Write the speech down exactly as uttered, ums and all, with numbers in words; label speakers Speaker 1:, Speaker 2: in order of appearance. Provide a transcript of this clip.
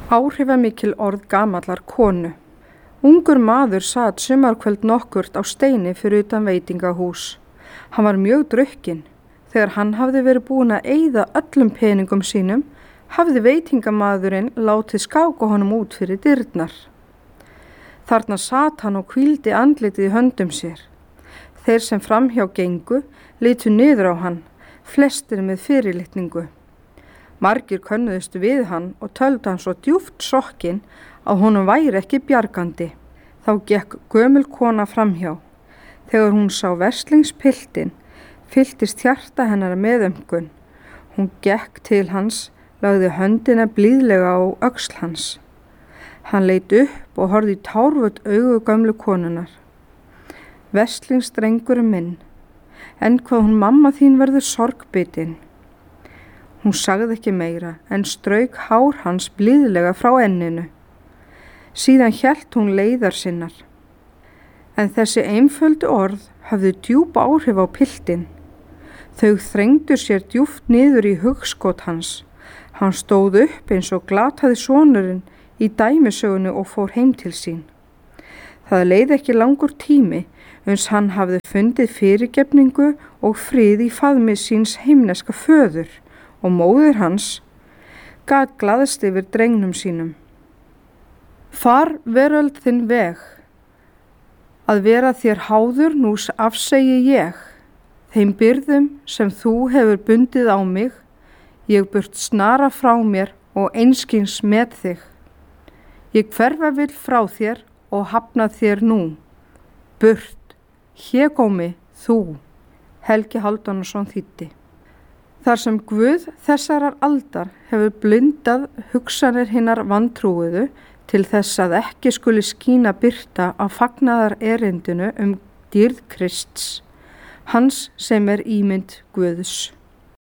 Speaker 1: Áhrifamikil orð gamallar konu. Ungur maður sat sumarkvöld nokkurt á steini fyrir utan veitingahús. Hann var mjög drukkinn. Þegar hann hafði verið búinn að eyða öllum peningum sínum, hafði veitingamaðurinn látið skáka honum út fyrir dyrnar. Þarna sat hann og hvíldi andlitið í höndum sér. Þeir sem framhjá gengu litu niður á hann, flestir með fyrirlitningu. Margir könnuðust við hann og töldu hann svo djúpt sokkinn að honum væri ekki bjargandi. Þá gekk gömul kona framhjá. Þegar hún sá verslingspiltinn, fylltist hjarta hennar meðaumkun. Hún gekk til hans, lagði höndina blíðlega á öxl hans. Hann leit upp og horfði í tárvot augu gömlu konunar. Verslingsdrengur minn, en hvað hún mamma þín verður sorgbitin. Hún sagði ekki meira en strauk hár hans blíðlega frá enninu. Síðan hélt hún leiðar sinnar. En þessi einföldu orð hafði djúp áhrif á piltinn. Þau þrengdu sér djúpt niður í hugskot hans. Hann stóð upp eins og glataði sonurinn í dæmisögunni og fór heim til sín. Það leið ekki langur tími uns hann hafði fundið fyrirgefningu og frið í faðmi síns heimneska föður og móðir hans gat glaðst yfir drengnum sínum. Far veröld þinn veg, að vera þér háður nú afsegi ég, þeim byrðum sem þú hefur bundið á mig, ég burt snara frá mér og einskins með þig. Ég hverfa vill frá þér og hafna þér nú, burt, hégómi þú. Helgi Hálfdanarson þýddi. Þar sem Guð þessarar aldar hefur blundað hugsanir hinnar vantrúuðu til þess að ekki skuli skína birta á fagnaðar erindinu um dýrð Krists, hans sem er ímynd Guðs.